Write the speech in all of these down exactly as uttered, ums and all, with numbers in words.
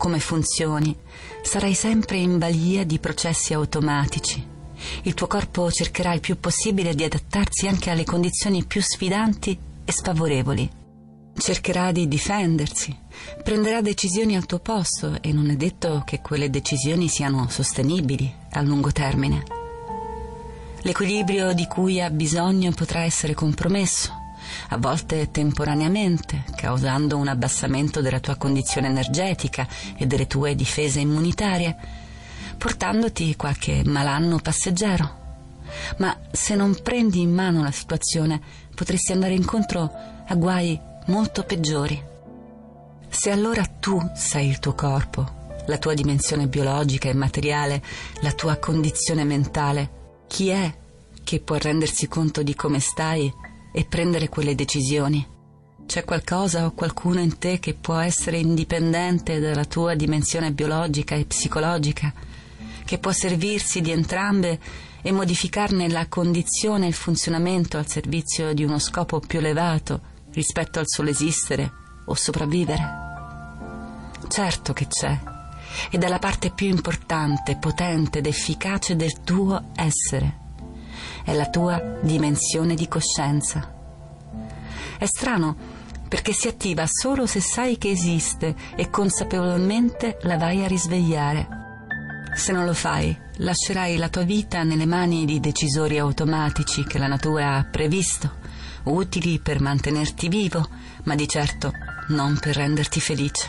come funzioni, sarai sempre in balia di processi automatici. Il tuo corpo cercherà il più possibile di adattarsi anche alle condizioni più sfidanti e sfavorevoli. Cercherà di difendersi, prenderà decisioni al tuo posto e non è detto che quelle decisioni siano sostenibili a lungo termine. L'equilibrio di cui ha bisogno potrà essere compromesso, a volte temporaneamente, causando un abbassamento della tua condizione energetica e delle tue difese immunitarie, portandoti qualche malanno passeggero. Ma se non prendi in mano la situazione, potresti andare incontro a guai molto peggiori. Se allora tu sei il tuo corpo, la tua dimensione biologica e materiale, la tua condizione mentale, chi è che può rendersi conto di come stai e prendere quelle decisioni? C'è qualcosa o qualcuno in te che può essere indipendente dalla tua dimensione biologica e psicologica, che può servirsi di entrambe e modificarne la condizione e il funzionamento al servizio di uno scopo più elevato rispetto al solo esistere o sopravvivere? Certo che c'è, ed è la parte più importante, potente ed efficace del tuo essere. È la tua dimensione di coscienza. È strano perché si attiva solo se sai che esiste e consapevolmente la vai a risvegliare. Se non lo fai, lascerai la tua vita nelle mani di decisori automatici che la natura ha previsto, utili per mantenerti vivo, ma di certo non per renderti felice.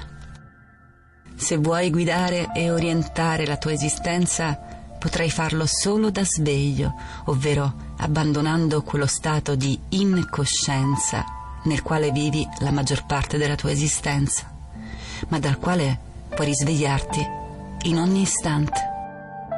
Se vuoi guidare e orientare la tua esistenza, potrai farlo solo da sveglio, ovvero abbandonando quello stato di incoscienza nel quale vivi la maggior parte della tua esistenza, ma dal quale puoi risvegliarti in ogni istante.